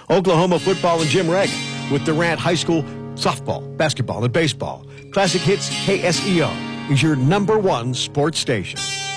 Oklahoma football and Jim Reagan with Durant High School softball, basketball, and baseball. Classic Hits KSEO is your #1 sports station.